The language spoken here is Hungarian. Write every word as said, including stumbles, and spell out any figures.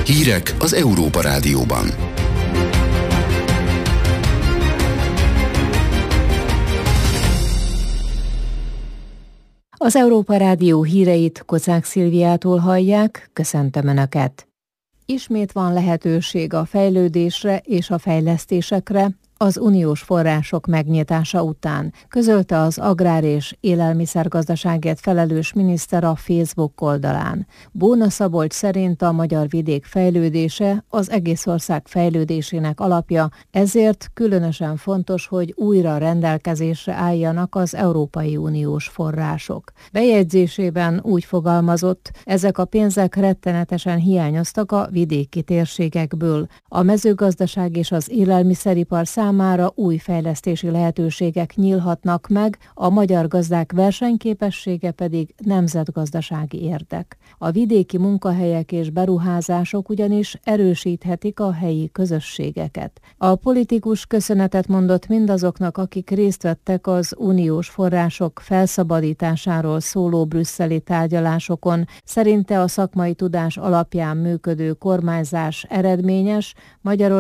Hírek az Európa Rádióban. Az Európa Rádió híreit Kocák Szilviától hallják, köszöntöm Önöket! Ismét van lehetőség a fejlődésre és a fejlesztésekre az uniós források megnyitása után, közölte az Agrár- és Élelmiszergazdaságért felelős miniszter a Facebook oldalán. Bóna Szabolcs szerint a magyar vidék fejlődése az egész ország fejlődésének alapja, ezért különösen fontos, hogy újra rendelkezésre álljanak az Európai Uniós források. Bejegyzésében úgy fogalmazott, ezek a pénzek rettenetesen hiányoztak a vidéki térségekből. A mezőgazdaság és az élelmiszeripar számára új fejlesztési lehetőségek nyílhatnak meg, a magyar gazdák versenyképessége pedig nemzetgazdasági érdek. A vidéki munkahelyek és beruházások ugyanis erősíthetik a helyi közösségeket. A politikus köszönetet mondott mindazoknak, akik részt vettek az uniós források felszabadításáról szóló brüsszeli tárgyalásokon. Szerinte a szakmai tudás alapján működő kormányzás eredményes, Magyarország